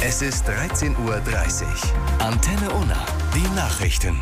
Es ist 13:30 Uhr. Antenne Unna, die Nachrichten.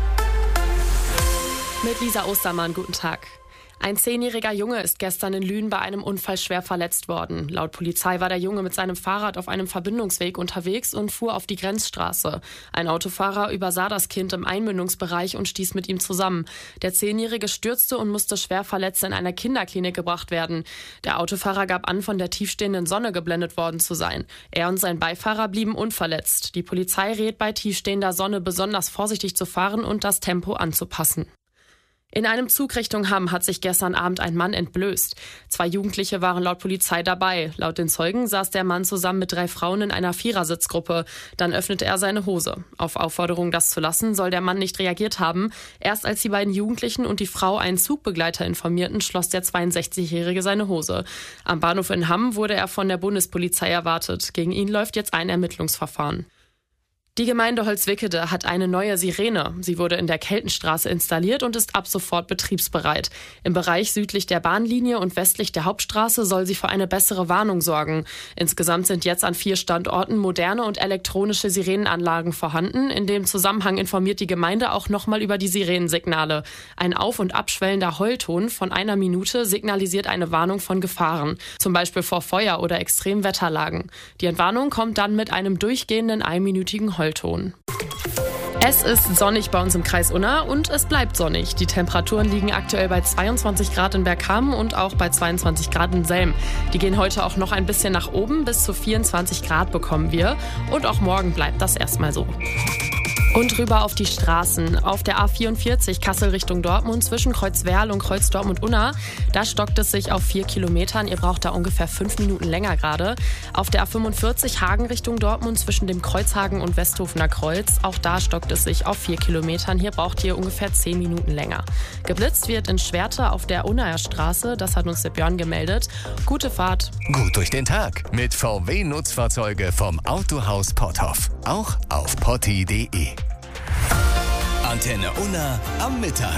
Mit Lisa Ostermann, guten Tag. Ein 10-jähriger Junge ist gestern in Lünen bei einem Unfall schwer verletzt worden. Laut Polizei war der Junge mit seinem Fahrrad auf einem Verbindungsweg unterwegs und fuhr auf die Grenzstraße. Ein Autofahrer übersah das Kind im Einmündungsbereich und stieß mit ihm zusammen. Der 10-Jährige stürzte und musste schwer verletzt in einer Kinderklinik gebracht werden. Der Autofahrer gab an, von der tiefstehenden Sonne geblendet worden zu sein. Er und sein Beifahrer blieben unverletzt. Die Polizei rät, bei tiefstehender Sonne besonders vorsichtig zu fahren und das Tempo anzupassen. In einem Zug Richtung Hamm hat sich gestern Abend ein Mann entblößt. 2 Jugendliche waren laut Polizei dabei. Laut den Zeugen saß der Mann zusammen mit 3 Frauen in einer Vierersitzgruppe. Dann öffnete er seine Hose. Auf Aufforderung, das zu lassen, soll der Mann nicht reagiert haben. Erst als die beiden Jugendlichen und die Frau einen Zugbegleiter informierten, schloss der 62-Jährige seine Hose. Am Bahnhof in Hamm wurde er von der Bundespolizei erwartet. Gegen ihn läuft jetzt ein Ermittlungsverfahren. Die Gemeinde Holzwickede hat eine neue Sirene. Sie wurde in der Keltenstraße installiert und ist ab sofort betriebsbereit. Im Bereich südlich der Bahnlinie und westlich der Hauptstraße soll sie für eine bessere Warnung sorgen. Insgesamt sind jetzt an 4 Standorten moderne und elektronische Sirenenanlagen vorhanden. In dem Zusammenhang informiert die Gemeinde auch nochmal über die Sirenensignale. Ein auf- und abschwellender Heulton von 1 Minute signalisiert eine Warnung von Gefahren, zum Beispiel vor Feuer oder extremen Wetterlagen. Die Entwarnung kommt dann mit einem durchgehenden einminütigen Heulton. Es ist sonnig bei uns im Kreis Unna und es bleibt sonnig. Die Temperaturen liegen aktuell bei 22 Grad in Berghammen und auch bei 22 Grad in Selm. Die gehen heute auch noch ein bisschen nach oben, bis zu 24 Grad bekommen wir. Und auch morgen bleibt das erstmal so. Und rüber auf die Straßen. Auf der A44 Kassel Richtung Dortmund zwischen Kreuzwerl und Kreuz Dortmund-Unna. Da stockt es sich auf 4 Kilometern. Ihr braucht da ungefähr 5 Minuten länger gerade. Auf der A45 Hagen Richtung Dortmund zwischen dem Kreuzhagen und Westhofener Kreuz. Auch da stockt es sich auf 4 Kilometern. Hier braucht ihr ungefähr 10 Minuten länger. Geblitzt wird in Schwerte auf der Unnaer Straße. Das hat uns der Björn gemeldet. Gute Fahrt. Gut durch den Tag mit VW-Nutzfahrzeuge vom Autohaus Potthoff. Auch auf potti.de. Antenne Unna am Mittag.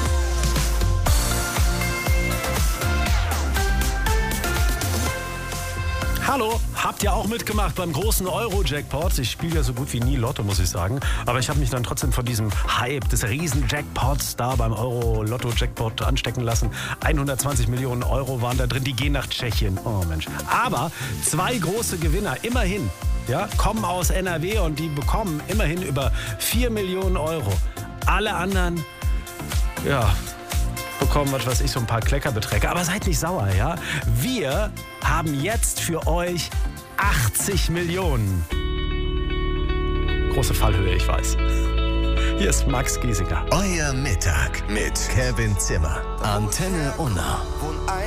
Hallo, habt ihr auch mitgemacht beim großen Euro-Jackpot? Ich spiele ja so gut wie nie Lotto, muss ich sagen. Aber ich habe mich dann trotzdem von diesem Hype des Riesen-Jackpots da beim Euro-Lotto-Jackpot anstecken lassen. 120 Millionen Euro waren da drin, die gehen nach Tschechien. Oh Mensch. Aber 2 große Gewinner, immerhin, ja, kommen aus NRW und die bekommen immerhin über 4 Millionen Euro. Alle anderen, ja, bekommen, was weiß ich, so ein paar Kleckerbeträge. Aber seid nicht sauer, ja? Wir haben jetzt für euch 80 Millionen. Große Fallhöhe, ich weiß. Hier ist Max Giesinger. Euer Mittag mit Kevin Zimmer. Antenne Unna.